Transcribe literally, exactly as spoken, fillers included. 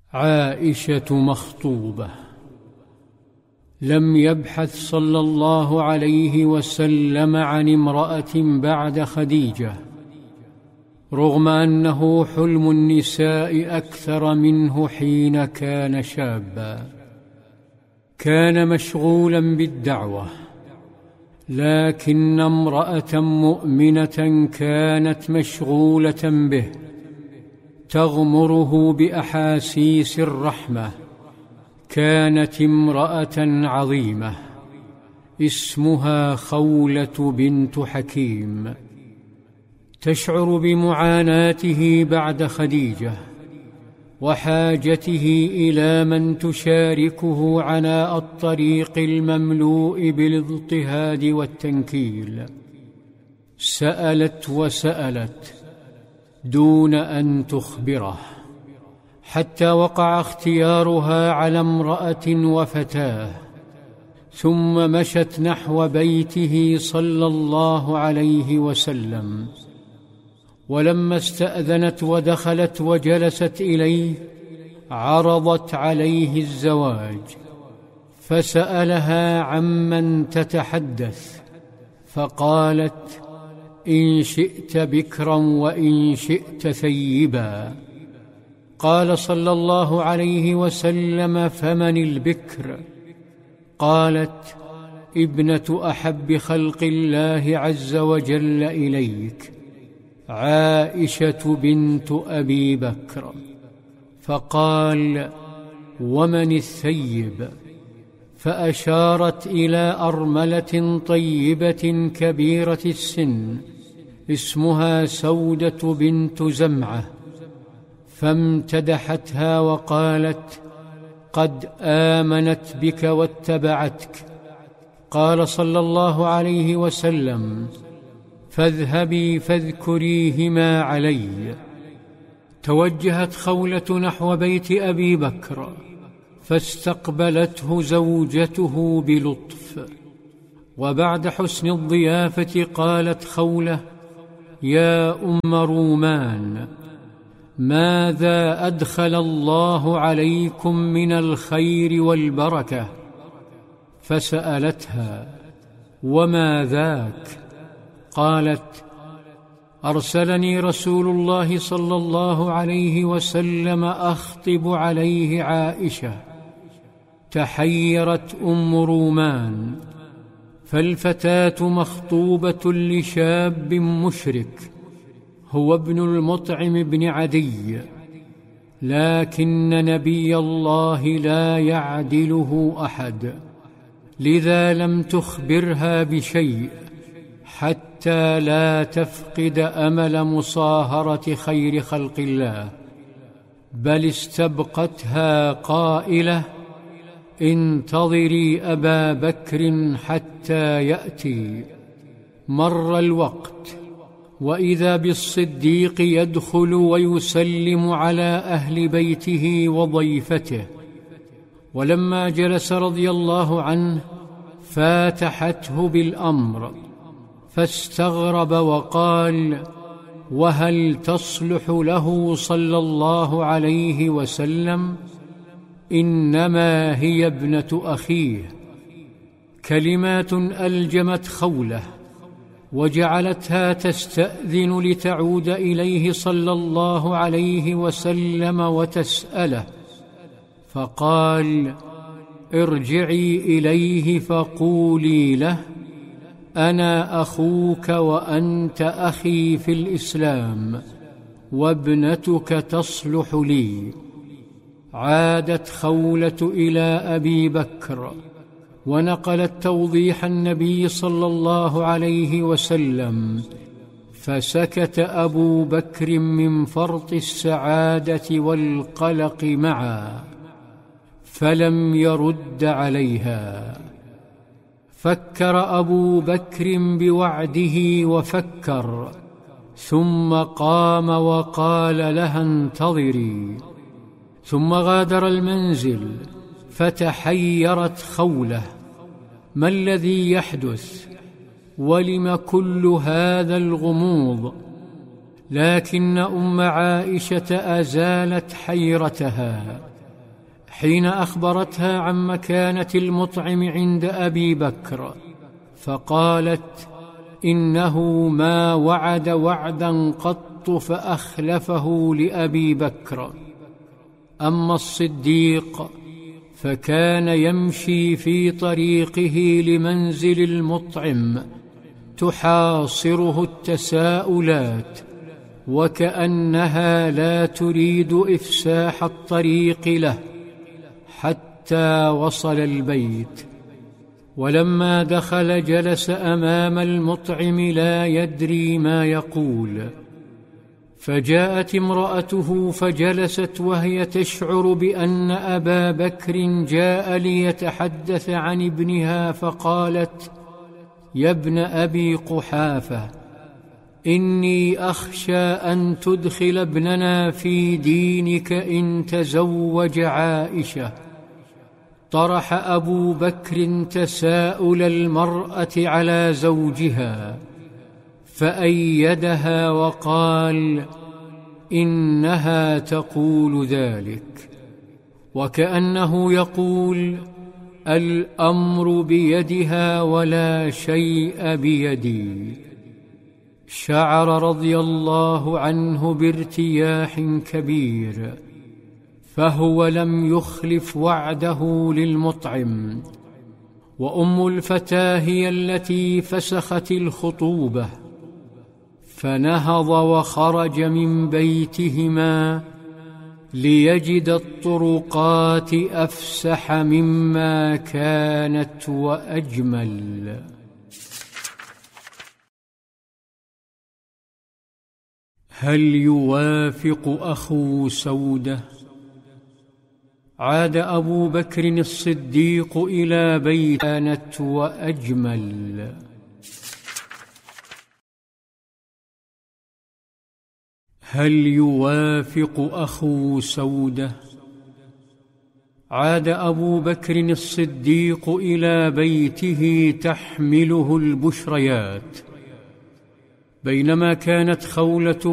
عائشة مخطوبة. لم يبحث صلى الله عليه وسلم عن امرأة بعد خديجة، رغم أنه حلم النساء أكثر منه حين كان شابا. كان مشغولا بالدعوة، لكن امرأة مؤمنة كانت مشغولة به، تغمره بأحاسيس الرحمة. كانت امرأة عظيمة اسمها خولة بنت حكيم، تشعر بمعاناته بعد خديجة وحاجته إلى من تشاركه عناء الطريق المملوء بالاضطهاد والتنكيل. سألت وسألت دون أن تخبره، حتى وقع اختيارها على امرأة وفتاة، ثم مشت نحو بيته صلى الله عليه وسلم. ولما استأذنت ودخلت وجلست إليه، عرضت عليه الزواج، فسألها عمن تتحدث، فقالت: إن شئت بكرا وإن شئت ثيبا. قال صلى الله عليه وسلم: فمن البكر؟ قالت: ابنة أحب خلق الله عز وجل إليك، عائشة بنت أبي بكر. فقال: ومن الثيب؟ فأشارت إلى أرملة طيبة كبيرة السن اسمها سودة بنت زمعة، فامتدحتها وقالت: قد آمنت بك واتبعتك. قال صلى الله عليه وسلم: فاذهبي فاذكريهما علي. توجهت خولة نحو بيت أبي بكر، فاستقبلته زوجته بلطف، وبعد حسن الضيافة قالت خولة: يا أم رومان، ماذا أدخل الله عليكم من الخير والبركة؟ فسألتها: وما ذاك؟ قالت: أرسلني رسول الله صلى الله عليه وسلم أخطب عليه عائشة. تحيرت أم رومان، فالفتاة مخطوبة لشاب مشرك هو ابن المطعم بن عدي، لكن نبي الله لا يعدله أحد، لذا لم تخبرها بشيء حتى لا تفقد أمل مصاهرة خير خلق الله، بل استبقتها قائلة: انتظري أبا بكر حتى يأتي. مر الوقت، وإذا بالصديق يدخل ويسلم على أهل بيته وضيفته، ولما جلس رضي الله عنه فاتحته بالأمر، فاستغرب وقال: وهل تصلح له صلى الله عليه وسلم؟ إنما هي ابنة أخيه. كلمات ألجمت خولة وجعلتها تستأذن لتعود إليه صلى الله عليه وسلم وتسأله، فقال: ارجعي إليه فقولي له: أنا أخوك وأنت أخي في الإسلام، وابنتك تصلح لي. عادت خولة إلى أبي بكر ونقلت توضيح النبي صلى الله عليه وسلم، فسكت أبو بكر من فرط السعادة والقلق معا، فلم يرد عليها. فكر أبو بكر بوعده وفكر، ثم قام وقال لها: انتظري. ثم غادر المنزل، فتحيرت خولة: ما الذي يحدث؟ ولم كل هذا الغموض؟ لكن أم عائشة أزالت حيرتها، حين أخبرتها عن مكانة المطعم عند أبي بكر، فقالت: إنه ما وعد وعدا قط فأخلفه لأبي بكر. أما الصديق فكان يمشي في طريقه لمنزل المطعم تحاصره التساؤلات، وكأنها لا تريد إفساح الطريق له، حتى وصل البيت. ولما دخل جلس أمام المطعم لا يدري ما يقول، فجاءت امرأته فجلست وهي تشعر بأن أبا بكر جاء ليتحدث عن ابنها، فقالت: يا ابن أبي قحافة، إني أخشى أن تدخل ابننا في دينك إن تزوج عائشة. طرح أبو بكر تساؤل المرأة على زوجها، فأيدها وقال: إنها تقول ذلك، وكأنه يقول: الأمر بيدها ولا شيء بيدي. شعر رضي الله عنه بارتياح كبير، فهو لم يخلف وعده للمطعم. وأم الفتاة هي التي فسخت الخطوبة، فنهض وخرج من بيتهما ليجد الطرقات أفسح مما كانت وأجمل. هل يوافق أخو سودة؟ عاد أبو بكر الصديق إلى بيت كانت وأجمل. هل يوافق أخو سودة؟ عاد أبو بكر الصديق إلى بيته تحمله البشريات، بينما كانت خولة